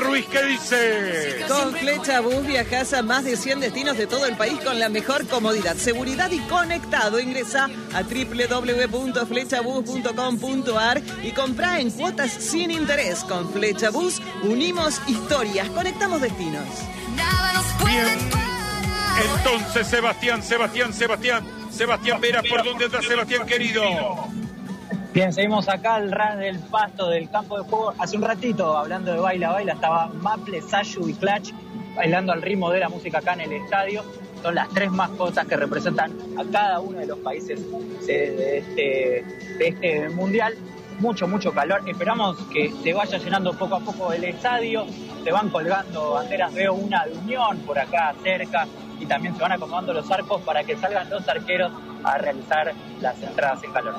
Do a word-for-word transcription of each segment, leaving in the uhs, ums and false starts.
Ruiz, ¿qué dice? Con Flecha Bus viajás a más de cien destinos de todo el país con la mejor comodidad, seguridad y conectado. Ingresa a doble u doble u doble u punto flecha bus punto com punto a r y comprá en cuotas sin interés. Con Flecha Bus unimos historias, conectamos destinos. Bien, entonces Sebastián, Sebastián, Sebastián, Sebastián Vera, ¿por dónde anda Sebastián querido? Bien, seguimos acá al ras del pasto del campo de juego. Hace un ratito, hablando de Baila Baila, estaba Maple, Sayu y Clutch bailando al ritmo de la música acá en el estadio. Son las tres mascotas que representan a cada uno de los países de este, de este mundial. Mucho, mucho calor. Esperamos que se vaya llenando poco a poco el estadio. Se van colgando banderas, veo una de Unión por acá cerca, y también se van acomodando los arcos para que salgan los arqueros a realizar las entradas en calor.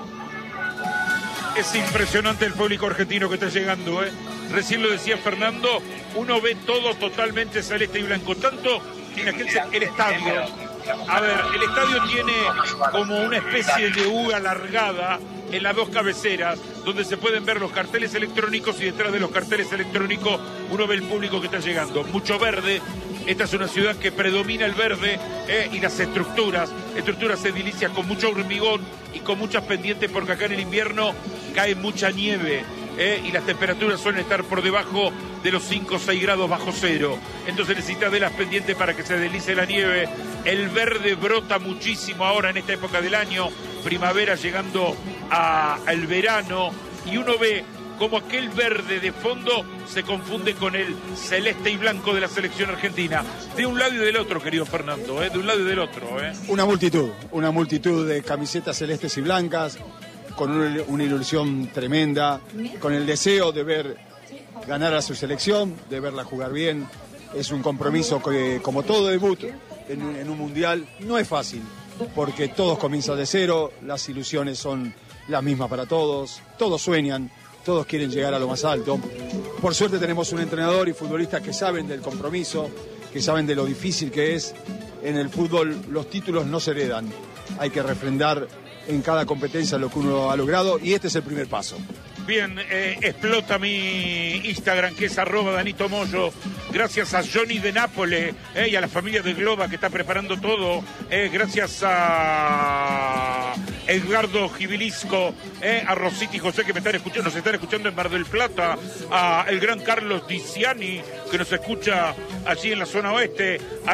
Es impresionante el público argentino que está llegando, ¿eh? Recién lo decía Fernando, uno ve todo totalmente celeste y blanco, tanto en aquel, el estadio. A ver, el estadio tiene como una especie de U alargada en las dos cabeceras, donde se pueden ver los carteles electrónicos, y detrás de los carteles electrónicos uno ve el público que está llegando. Mucho verde. Esta es una ciudad que predomina el verde eh, y las estructuras, estructuras edilicias con mucho hormigón y con muchas pendientes, porque acá en el invierno cae mucha nieve eh, y las temperaturas suelen estar por debajo de los cinco o seis grados bajo cero. Entonces necesitas de las pendientes para que se deslice la nieve. El verde brota muchísimo ahora en esta época del año, primavera llegando al verano, y uno ve como aquel verde de fondo se confunde con el celeste y blanco de la selección argentina. De un lado y del otro, querido Fernando, ¿eh? de un lado y del otro. ¿eh? Una multitud, una multitud de camisetas celestes y blancas, con una, una ilusión tremenda, con el deseo de ver ganar a su selección, de verla jugar bien. Es un compromiso que, como todo debut en un, en un mundial, no es fácil, porque todos comienzan de cero, las ilusiones son las mismas para todos, todos sueñan, todos quieren llegar a lo más alto. Por suerte tenemos un entrenador y futbolistas que saben del compromiso, que saben de lo difícil que es. En el fútbol los títulos no se heredan, hay que refrendar en cada competencia lo que uno ha logrado, y este es el primer paso. Bien, eh, explota mi Instagram, que es arroba Danito Moyo. Gracias a Johnny de Nápoles eh, y a la familia de Globa, que está preparando todo. Eh, gracias a Edgardo Gibilisco, eh, a Rosita y José, que me están escuchando, nos están escuchando en Mar del Plata. A el gran Carlos Diciani, que nos escucha allí en la zona oeste. A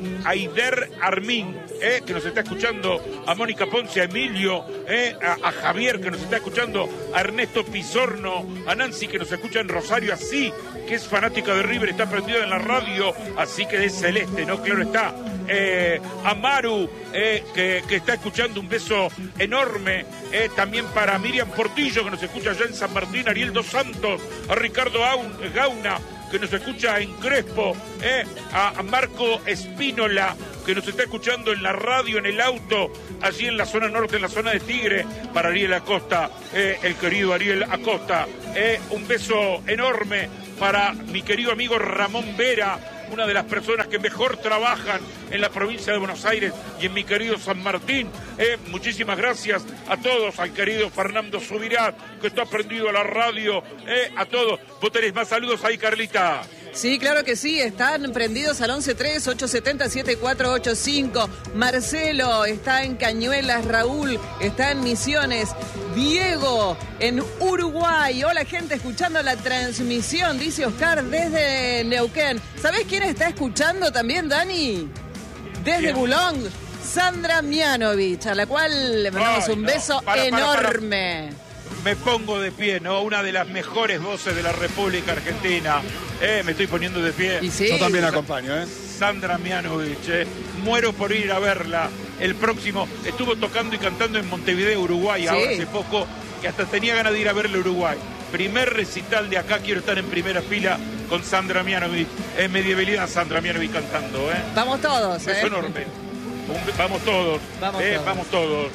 Aider Armín, eh, que nos está escuchando. A Mónica Ponce, a Emilio, eh, a, a Javier, que nos está escuchando. A Ernesto Pizorno, a Nancy, que nos escucha en Rosario, así que es fanática de River, está prendida en la radio, así que es celeste, ¿no? Claro está. Eh, a Maru, eh, que, que está escuchando, un beso enorme. Eh, también para Miriam Portillo, que nos escucha allá en San Martín. Ariel Dos Santos, a Ricardo Gauna, que nos escucha en Crespo. Eh, a, a Marco Espínola, que nos está escuchando en la radio, en el auto, allí en la zona norte, en la zona de Tigre. Para Ariel Acosta, eh, el querido Ariel Acosta. Eh, un beso enorme para mi querido amigo Ramón Vera, una de las personas que mejor trabajan en la provincia de Buenos Aires y en mi querido San Martín. Eh, muchísimas gracias a todos, al querido Fernando Subirat, que está prendido a la radio, eh, a todos. ¿Vos tenés más saludos ahí, Carlita? Sí, claro que sí, están prendidos al once tres, ocho siete cero, siete cuatro ocho cinco. Marcelo está en Cañuelas, Raúl está en Misiones, Diego en Uruguay. Hola, gente escuchando la transmisión, dice Oscar desde Neuquén. ¿Sabés quién está escuchando también, Dani? Desde ¿Quién? Bulón, Sandra Mianovich, a la cual le mandamos Ay, un beso no. para, enorme. Para, para. Me pongo de pie, ¿no? Una de las mejores voces de la República Argentina. Eh, me estoy poniendo de pie. ¿Y sí? Yo también acompaño, ¿eh? Sandra Mianovich, eh. Muero por ir a verla. El próximo, estuvo tocando y cantando en Montevideo, Uruguay, sí. ahora hace poco, que hasta tenía ganas de ir a verle a Uruguay. Primer recital de acá, quiero estar en primera fila con Sandra Mianovich. Es medievalidad Sandra Mianovich cantando, ¿eh? Vamos todos, Un beso ¿eh? enorme. Un, vamos todos. Vamos, eh, todos. vamos todos.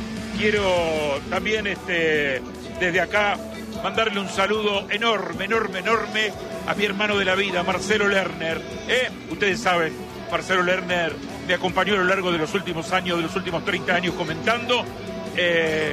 Quiero también este, desde acá mandarle un saludo enorme, enorme, enorme a mi hermano de la vida, Marcelo Lerner. ¿eh? Ustedes saben, Marcelo Lerner me acompañó a lo largo de los últimos años, de los últimos treinta años comentando. Eh,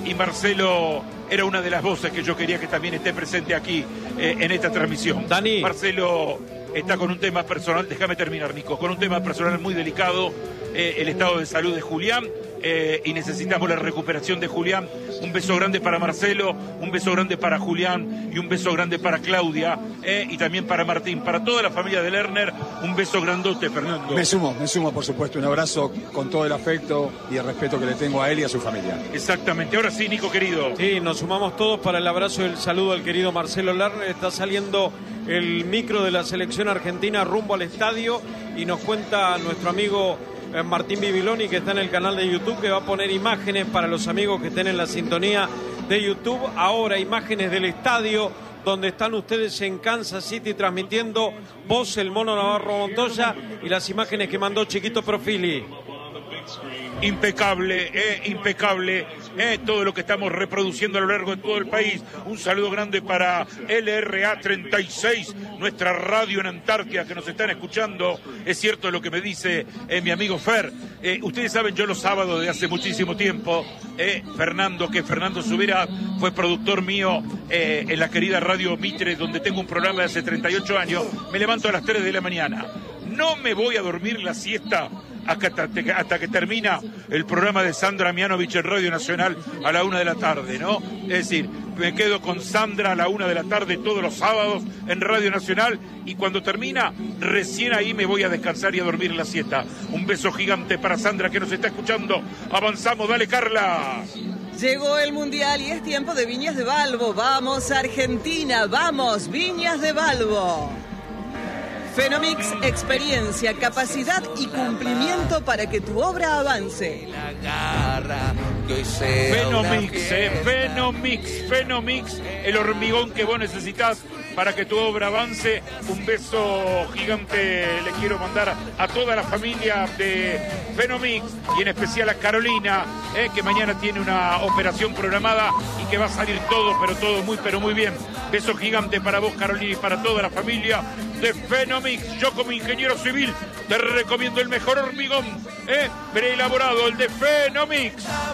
y Marcelo era una de las voces que yo quería que también esté presente aquí eh, en esta transmisión. Dani. Marcelo está con un tema personal, déjame terminar, Nico, con un tema personal muy delicado, eh, el estado de salud de Julián. Eh, y necesitamos la recuperación de Julián. Un beso grande para Marcelo, un beso grande para Julián y un beso grande para Claudia eh, y también para Martín, para toda la familia de Lerner, un beso grandote, Fernando. Me sumo, me sumo, por supuesto, un abrazo con todo el afecto y el respeto que le tengo a él y a su familia. Exactamente, ahora sí, Nico querido. Sí, nos sumamos todos para el abrazo y el saludo al querido Marcelo Lerner. Está saliendo el micro de la selección argentina rumbo al estadio y nos cuenta nuestro amigo Martín Bibiloni, que está en el canal de YouTube, que va a poner imágenes para los amigos que estén en la sintonía de YouTube. Ahora imágenes del estadio donde están ustedes en Kansas City transmitiendo voz el Mono Navarro Montoya y las imágenes que mandó Chiquito Profili. Impecable, eh, impecable, eh, todo lo que estamos reproduciendo a lo largo de todo el país. Un saludo grande para L R A treinta y seis, nuestra radio en Antártida, que nos están escuchando. Es cierto lo que me dice eh, mi amigo Fer. Eh, ustedes saben, yo los sábados de hace muchísimo tiempo, eh, Fernando, que Fernando Subira fue productor mío eh, en la querida Radio Mitre, donde tengo un programa de hace treinta y ocho años, me levanto a las tres de la mañana. No me voy a dormir la siesta hasta, hasta que termina el programa de Sandra Mianovich en Radio Nacional a la una de la tarde, ¿no? Es decir, me quedo con Sandra a la una de la tarde todos los sábados en Radio Nacional y cuando termina, recién ahí me voy a descansar y a dormir la siesta. Un beso gigante para Sandra que nos está escuchando. Avanzamos, dale Carla. Llegó el Mundial y es tiempo de Viñas de Balbo. Vamos Argentina, vamos Viñas de Balbo. Fenomix, experiencia, capacidad y cumplimiento para que tu obra avance. Fenomix, eh, Fenomix, Fenomix, el hormigón que vos necesitas para que tu obra avance. Un beso gigante le quiero mandar a toda la familia de Fenomix y en especial a Carolina, eh, que mañana tiene una operación programada y que va a salir todo, pero todo muy, pero muy bien. Beso gigante para vos, Carolina, y para toda la familia de Fenomix. Yo como ingeniero civil te recomiendo el mejor hormigón, eh, preelaborado, el de Fenomix.